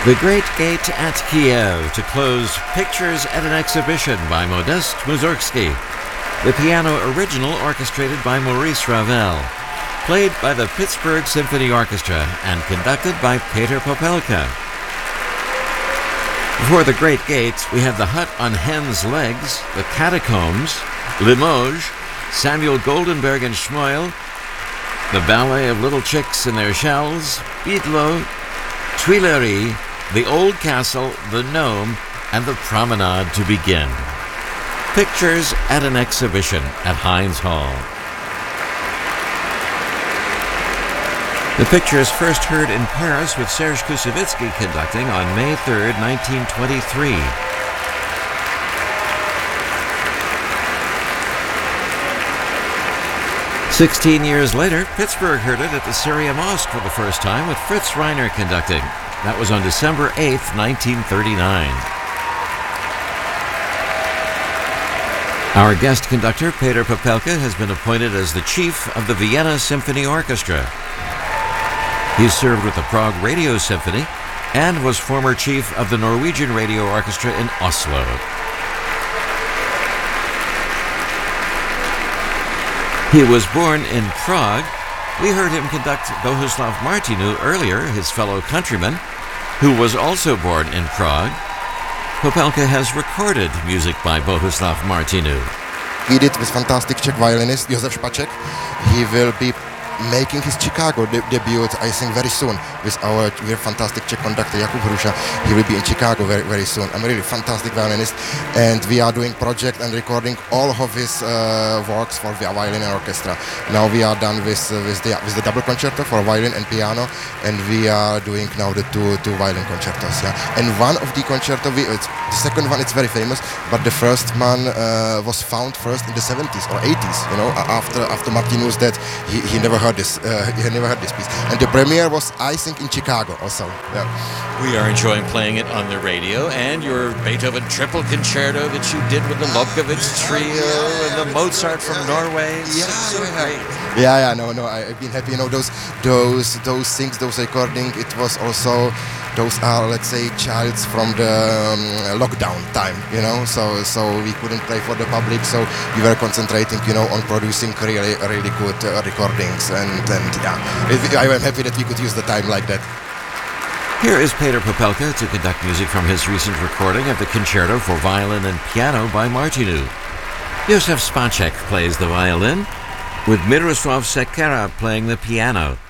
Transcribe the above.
The Great Gate at Kiev to close Pictures at an Exhibition by Modest Mussorgsky. The piano original orchestrated by Maurice Ravel. Played by the Pittsburgh Symphony Orchestra and conducted by Peter Popelka. Before the Great Gate, we have The Hut on Hen's Legs, The Catacombs, Limoges, Samuel Goldenberg and Schmoyle, The Ballet of Little Chicks in Their Shells, Bidlo, Tuileries, The Old Castle, The Gnome, and The Promenade to begin. Pictures at an Exhibition at Heinz Hall. The Pictures first heard in Paris with Serge Koussevitzky conducting on May 3, 1923. "16 years later, Pittsburgh heard it at the Syria Mosque for the first time with Fritz Reiner conducting. That was on December 8, 1939. Our guest conductor, Peter Popelka, has been appointed as the chief of the Vienna Symphony Orchestra. He served with the Prague Radio Symphony and was former chief of the Norwegian Radio Orchestra in Oslo. He was born in Prague. We heard him conduct Bohuslav Martinu earlier, his fellow countryman, who was also born in Prague. Popelka has recorded music by Bohuslav Martinu. We did with fantastic Czech violinist Josef Špaček. He will be making his Chicago debut, I think, very soon with our fantastic Czech conductor Jakub Hruša. He will be in Chicago very, very soon. I'm a really fantastic violinist, and we are doing project and recording all of his works for the violin and orchestra. Now we are done with the double concerto for violin and piano, and we are doing now the two violin concertos. Yeah, and one of the concerto, the second one, it's very famous, but the first one was found first in the 70s or 80s. You know, after Martinu's death, he never heard this. He had never heard this piece, and the premiere was, I think, in Chicago also. Yeah. We are enjoying playing it on the radio, and your Beethoven triple concerto that you did with the Lobkowitz trio and the Mozart from Norway. No, I've been happy. You know, those things, those recording. It was also, those are, let's say, childs from the lockdown time. You know, so we couldn't play for the public, so we were concentrating, you know, on producing really good recordings, and yeah, I am happy that we could use the time like that. Here is Peter Popelka to conduct music from his recent recording of the Concerto for Violin and Piano by Martinu. Josef Špaček plays the violin, with Miroslav Sekera playing the piano.